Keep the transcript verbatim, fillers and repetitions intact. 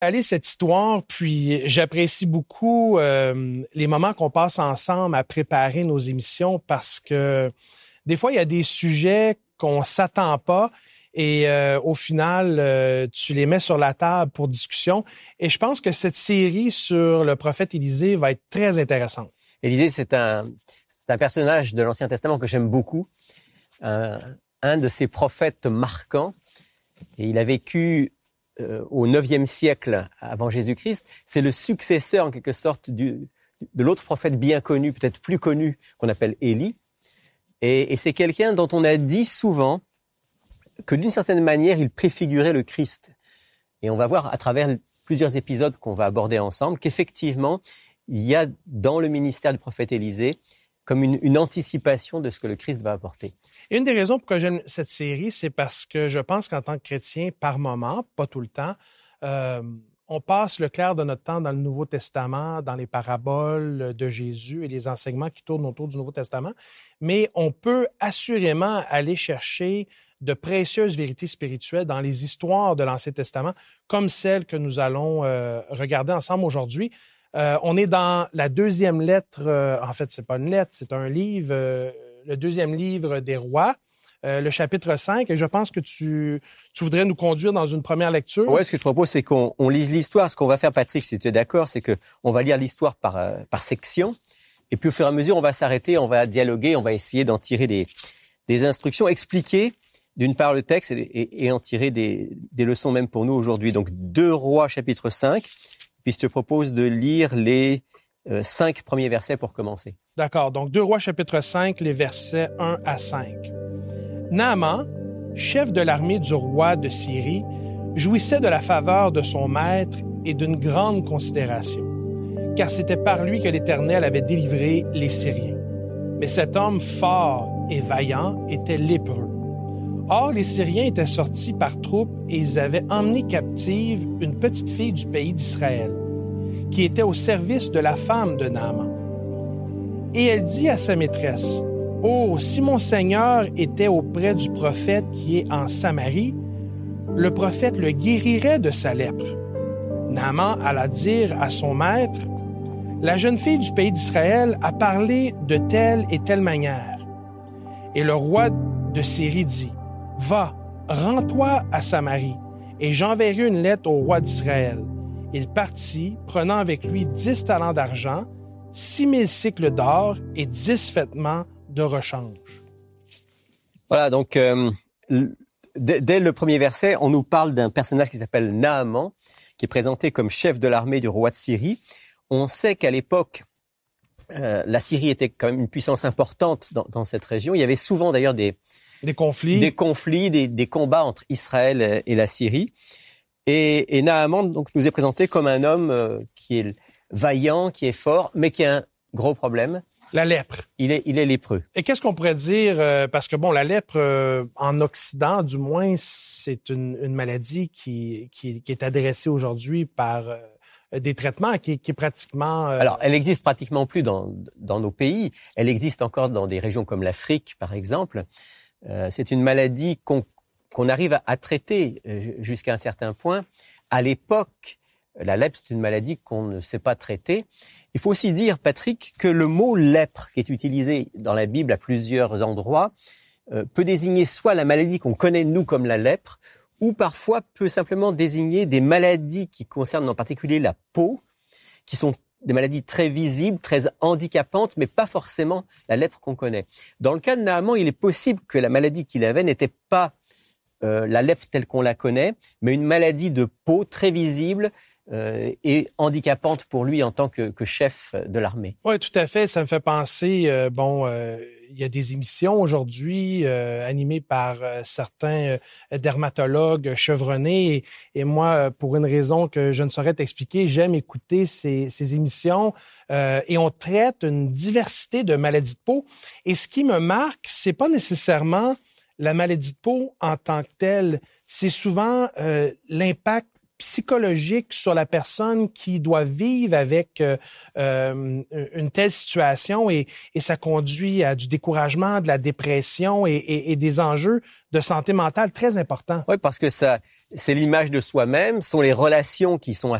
Allez, cette histoire, puis j'apprécie beaucoup euh, les moments qu'on passe ensemble à préparer nos émissions parce que des fois, il y a des sujets qu'on s'attend pas et euh, au final, euh, tu les mets sur la table pour discussion. Et je pense que cette série sur le prophète Élisée va être très intéressante. Élisée, c'est un, c'est un personnage de l'Ancien Testament que j'aime beaucoup, un, un de ces prophètes marquants. Et il a vécu euh, au neuvième siècle avant Jésus-Christ. C'est le successeur, en quelque sorte, du, de l'autre prophète bien connu, peut-être plus connu, qu'on appelle Élie. Et, et c'est quelqu'un dont on a dit souvent que d'une certaine manière, il préfigurait le Christ. Et on va voir à travers plusieurs épisodes qu'on va aborder ensemble qu'effectivement, il y a dans le ministère du prophète Élisée comme une, une anticipation de ce que le Christ va apporter. Et une des raisons pourquoi j'aime cette série, c'est parce que je pense qu'en tant que chrétien, par moment, pas tout le temps, euh, on passe le clair de notre temps dans le Nouveau Testament, dans les paraboles de Jésus et les enseignements qui tournent autour du Nouveau Testament, mais on peut assurément aller chercher de précieuses vérités spirituelles dans les histoires de l'Ancien Testament, comme celle que nous allons euh, regarder ensemble aujourd'hui. Euh, on est dans la deuxième lettre, euh, en fait, c'est pas une lettre, c'est un livre, euh, le deuxième livre des rois, euh, le chapitre cinq, et je pense que tu, tu voudrais nous conduire dans une première lecture. Oui, ce que je propose, c'est qu'on on lise l'histoire. Ce qu'on va faire, Patrick, si tu es d'accord, c'est que on va lire l'histoire par, euh, par section, et puis au fur et à mesure, on va s'arrêter, on va dialoguer, on va essayer d'en tirer des, des instructions, expliquer d'une part le texte et, et, et en tirer des, des leçons même pour nous aujourd'hui. Donc, deux Rois, chapitre cinq, puis je te propose de lire les euh, cinq premiers versets pour commencer. D'accord, donc deux Rois, chapitre cinq, les versets un à cinq. Naaman, chef de l'armée du roi de Syrie, jouissait de la faveur de son maître et d'une grande considération, car c'était par lui que l'Éternel avait délivré les Syriens. Mais cet homme fort et vaillant était lépreux. Or, les Syriens étaient sortis par troupes et ils avaient emmené captive une petite fille du pays d'Israël, qui était au service de la femme de Naaman. Et elle dit à sa maîtresse, « Oh, si mon Seigneur était auprès du prophète qui est en Samarie, le prophète le guérirait de sa lèpre. » Naaman alla dire à son maître, « La jeune fille du pays d'Israël a parlé de telle et telle manière. » Et le roi de Syrie dit, « Va, rends-toi à Samarie, et j'enverrai une lettre au roi d'Israël. » Il partit, prenant avec lui dix talents d'argent, six mille cycles d'or et dix vêtements de rechange. Voilà, donc euh, dès, dès le premier verset, on nous parle d'un personnage qui s'appelle Naaman, qui est présenté comme chef de l'armée du roi de Syrie. On sait qu'à l'époque, euh, la Syrie était quand même une puissance importante dans, dans cette région. Il y avait souvent d'ailleurs des, des conflits, des, conflits des, des combats entre Israël et la Syrie. Et, et Naaman donc, nous est présenté comme un homme euh, qui est vaillant, qui est fort, mais qui a un gros problème. La lèpre. Il est, il est lépreux. Et qu'est-ce qu'on pourrait dire, euh, parce que bon, la lèpre, euh, en Occident, du moins, c'est une, une maladie qui, qui, qui est adressée aujourd'hui par euh, des traitements, qui, qui est pratiquement... Euh... Alors, elle existe pratiquement plus dans, dans nos pays. Elle existe encore dans des régions comme l'Afrique, par exemple. Euh, c'est une maladie qu'on qu'on arrive à, à traiter euh, jusqu'à un certain point. À l'époque, la lèpre, c'est une maladie qu'on ne sait pas traiter. Il faut aussi dire, Patrick, que le mot lèpre, qui est utilisé dans la Bible à plusieurs endroits, euh, peut désigner soit la maladie qu'on connaît, nous, comme la lèpre, ou parfois peut simplement désigner des maladies qui concernent en particulier la peau, qui sont des maladies très visibles, très handicapantes, mais pas forcément la lèpre qu'on connaît. Dans le cas de Naaman, il est possible que la maladie qu'il avait n'était pas Euh, la lèpre telle qu'on la connaît, mais une maladie de peau très visible euh, et handicapante pour lui en tant que, que chef de l'armée. Oui, tout à fait. Ça me fait penser, euh, bon, euh, il y a des émissions aujourd'hui euh, animées par euh, certains euh, dermatologues chevronnés et, et moi, pour une raison que je ne saurais t'expliquer, j'aime écouter ces, ces émissions euh, et on traite une diversité de maladies de peau. Et ce qui me marque, c'est pas nécessairement la maladie de peau en tant que telle, c'est souvent euh, l'impact psychologique sur la personne qui doit vivre avec euh, euh, une telle situation et, et ça conduit à du découragement, de la dépression et, et, et des enjeux de santé mentale très importants. Oui, parce que ça, c'est l'image de soi-même, sont les relations qui sont